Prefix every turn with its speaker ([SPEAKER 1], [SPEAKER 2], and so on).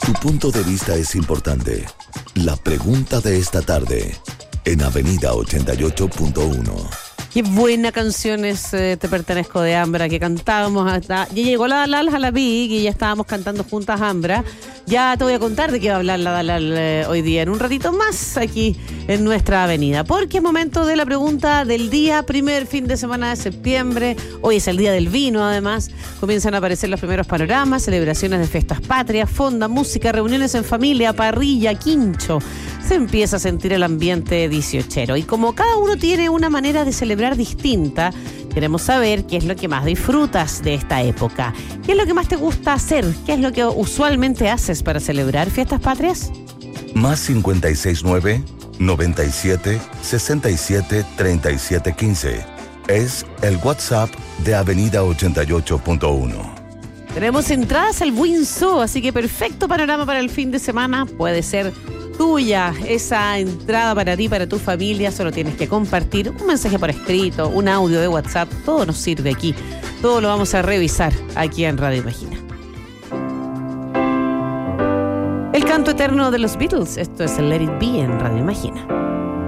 [SPEAKER 1] Tu punto de vista es importante. La pregunta de esta tarde en Avenida 88.1.
[SPEAKER 2] Qué buena canción es Te Pertenezco de Ambra, que cantábamos hasta... Ya llegó la Dalal Jalabi y ya estábamos cantando juntas Ambra. Ya te voy a contar de qué va a hablar la Dalal hoy día, en un ratito más aquí en nuestra avenida. Porque es momento de la pregunta del día, primer fin de semana de septiembre. Hoy es el día del vino, además. Comienzan a aparecer los primeros panoramas, celebraciones de fiestas patrias, fonda, música, reuniones en familia, parrilla, quincho. Se empieza a sentir el ambiente dieciochero. Y como cada uno tiene una manera de celebrar distinta, queremos saber qué es lo que más disfrutas de esta época. ¿Qué es lo que más te gusta hacer? ¿Qué es lo que usualmente haces para celebrar fiestas patrias?
[SPEAKER 1] Más 569-97-67-3715. Es el WhatsApp de Avenida 88.1.
[SPEAKER 2] Tenemos entradas al Windsor, así que perfecto panorama para el fin de semana. Puede ser tuya esa entrada para ti, para tu familia. Solo tienes que compartir un mensaje por escrito, un audio de WhatsApp. Todo nos sirve aquí. Todo lo vamos a revisar aquí en Radio Imagina. El canto eterno de los Beatles. Esto es el Let It Be en Radio Imagina.